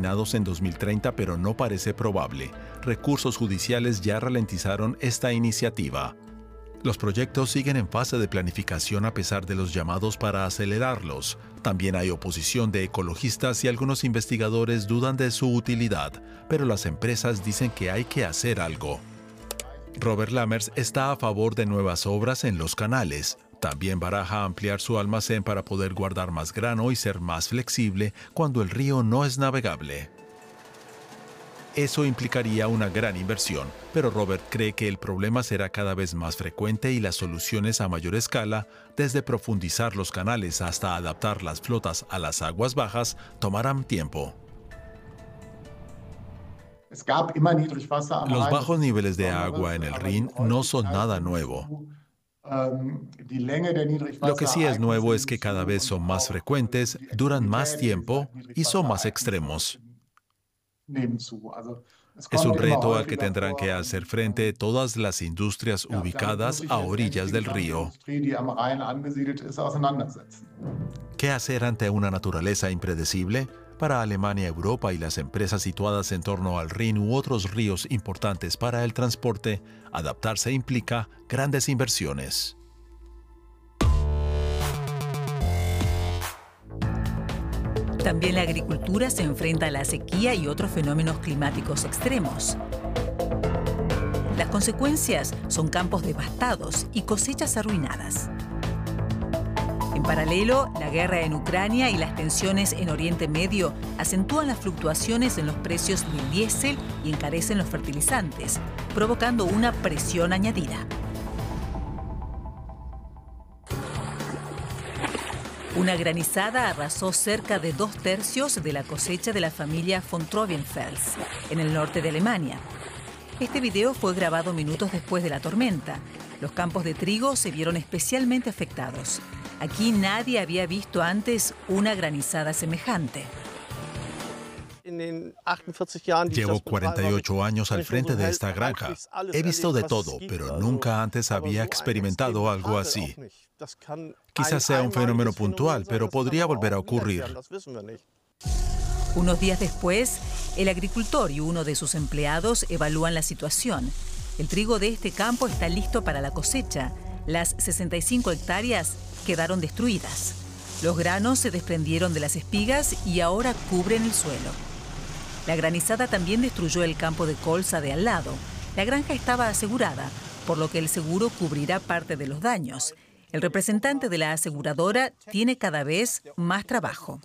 terminados en 2030, pero no parece probable. Recursos judiciales ya ralentizaron esta iniciativa. Los proyectos siguen en fase de planificación a pesar de los llamados para acelerarlos. También hay oposición de ecologistas y algunos investigadores dudan de su utilidad, pero las empresas dicen que hay que hacer algo. Robert Lammers está a favor de nuevas obras en los canales. También baraja ampliar su almacén para poder guardar más grano y ser más flexible cuando el río no es navegable. Eso implicaría una gran inversión, pero Robert cree que el problema será cada vez más frecuente y las soluciones a mayor escala, desde profundizar los canales hasta adaptar las flotas a las aguas bajas, tomarán tiempo. Los bajos niveles de agua en el Rin no son nada nuevo. Lo que sí es nuevo es que cada vez son más frecuentes, duran más tiempo y son más extremos. Es un reto al que tendrán que hacer frente todas las industrias ubicadas a orillas del río. ¿Qué hacer ante una naturaleza impredecible? Para Alemania, Europa y las empresas situadas en torno al Rin u otros ríos importantes para el transporte, adaptarse implica grandes inversiones. También la agricultura se enfrenta a la sequía y otros fenómenos climáticos extremos. Las consecuencias son campos devastados y cosechas arruinadas. En paralelo, la guerra en Ucrania y las tensiones en Oriente Medio acentúan las fluctuaciones en los precios del diésel y encarecen los fertilizantes, provocando una presión añadida. Una granizada arrasó cerca de 2/3 de la cosecha de la familia von Traubenfels, en el norte de Alemania. Este video fue grabado minutos después de la tormenta. Los campos de trigo se vieron especialmente afectados. Aquí nadie había visto antes una granizada semejante. Llevo 48 años al frente de esta granja. He visto de todo, pero nunca antes había experimentado algo así. Quizás sea un fenómeno puntual, pero podría volver a ocurrir. Unos días después, el agricultor y uno de sus empleados evalúan la situación. El trigo de este campo está listo para la cosecha. Las 65 hectáreas quedaron destruidas. Los granos se desprendieron de las espigas y ahora cubren el suelo. La granizada también destruyó el campo de colza de al lado. La granja estaba asegurada, por lo que el seguro cubrirá parte de los daños. El representante de la aseguradora tiene cada vez más trabajo.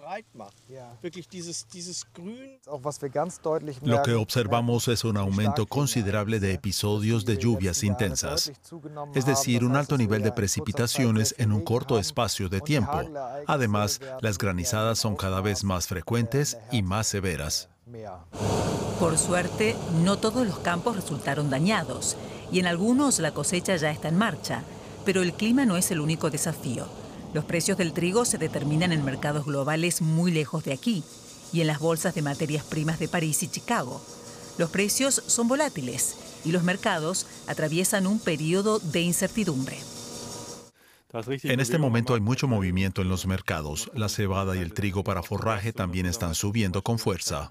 Lo que observamos es un aumento considerable de episodios de lluvias intensas, es decir, un alto nivel de precipitaciones en un corto espacio de tiempo. Además, las granizadas son cada vez más frecuentes y más severas. Por suerte, no todos los campos resultaron dañados y en algunos la cosecha ya está en marcha. Pero el clima no es el único desafío. Los precios del trigo se determinan en mercados globales muy lejos de aquí y en las bolsas de materias primas de París y Chicago. Los precios son volátiles y los mercados atraviesan un periodo de incertidumbre. En este momento hay mucho movimiento en los mercados. La cebada y el trigo para forraje también están subiendo con fuerza.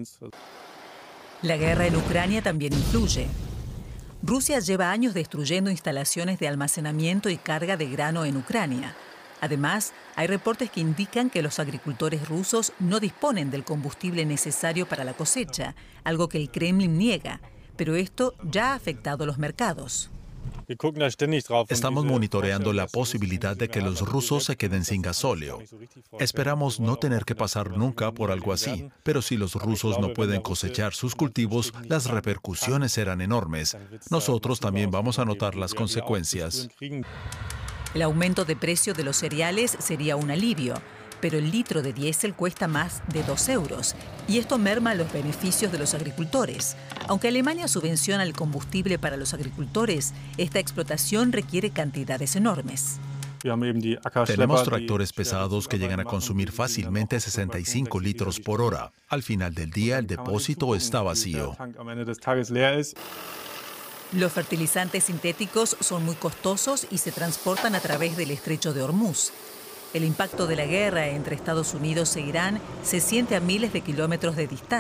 La guerra en Ucrania también influye. Rusia lleva años destruyendo instalaciones de almacenamiento y carga de grano en Ucrania. Además, hay reportes que indican que los agricultores rusos no disponen del combustible necesario para la cosecha, algo que el Kremlin niega, pero esto ya ha afectado los mercados. Estamos monitoreando la posibilidad de que los rusos se queden sin gasóleo. Esperamos no tener que pasar nunca por algo así, pero si los rusos no pueden cosechar sus cultivos, las repercusiones serán enormes. Nosotros también vamos a notar las consecuencias. El aumento de precio de los cereales sería un alivio, pero el litro de diésel cuesta más de 2 euros y esto merma los beneficios de los agricultores. Aunque Alemania subvenciona el combustible para los agricultores, esta explotación requiere cantidades enormes. Tenemos tractores pesados que llegan a consumir fácilmente 65 litros por hora. Al final del día, el depósito está vacío. Los fertilizantes sintéticos son muy costosos y se transportan a través del estrecho de Hormuz. El impacto de la guerra entre Estados Unidos e Irán se siente a miles de kilómetros de distancia.